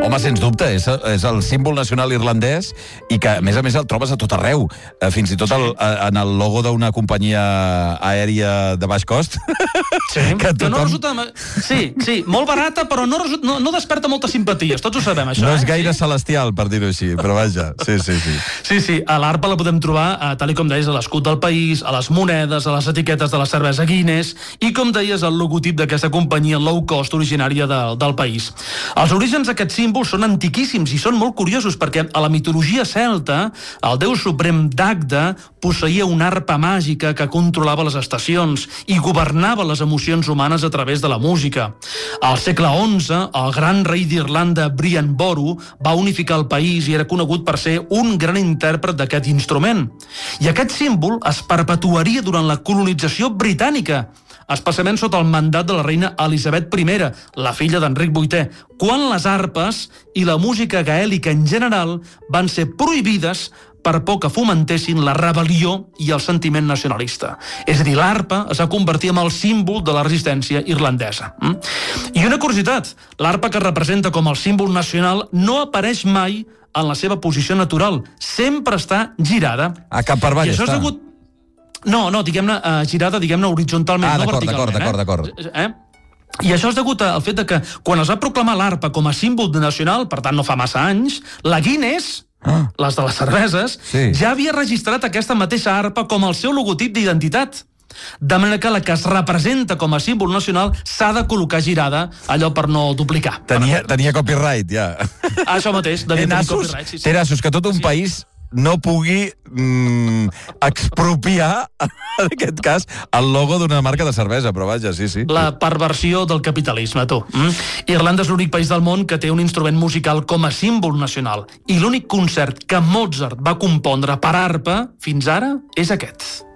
Home, sens dubte, és el símbol nacional irlandès i que, a més el trobes a tot arreu. Fins i tot en el logo d'una companyia aèria de baix cost. Sí, que no resulta... Sí, molt barata, però no desperta moltes simpaties. Tots ho sabem, això. No és gaire celestial, per dir-ho així, però vaja. Sí, a l'arpa la podem trobar, tal com deies, a l'escut del país, a les monedes, a les etiquetes de la cervesa Guinness i, com deies, el logotip d'aquesta companyia low cost originària del país. Els orígens d'aquests símbols són antiquíssims i són molt curiosos perquè a la mitologia celta el déu suprem Dagda posseïa una arpa màgica que controlava les estacions i governava les emocions humanes a través de la música. Al segle XI, el gran rei d'Irlanda, Brian Boru, va unificar el país i era conegut per ser un gran intèrpret d'aquest instrument. I aquest símbol es perpetuaria durant la colonització britànica, especialment sota el mandat de la reina Elisabet I, la filla d'Enric VIII, quan les arpes i la música gaèlica en general van ser prohibides per por que fomentessin la rebel·lió i el sentiment nacionalista. És a dir, l'arpa es va convertir en el símbol de la resistència irlandesa. I una curiositat, l'arpa que representa com el símbol nacional no apareix mai en la seva posició natural, sempre està girada. A cap per avall està. No, diguem-ne, girada, horitzontalment, no verticalment. D'acord. I això és degut al fet que quan es va proclamar l'arpa com a símbol nacional, per tant no fa massa anys, la Guinness, les de les cerveses, ja havia registrat aquesta mateixa arpa com el seu logotip d'identitat. De manera que la que es representa com a símbol nacional s'ha de col·locar girada, allò per no duplicar. Tenia copyright, ja. Això mateix, devia tenir copyright. Té nassos que tot un país no pugui expropiar, en aquest cas, el logo d'una marca de cervesa, però vaja, sí. La perversió del capitalisme, tu. Irlanda és l'únic país del món que té un instrument musical com a símbol nacional i l'únic concert que Mozart va compondre per arpa fins ara és aquest.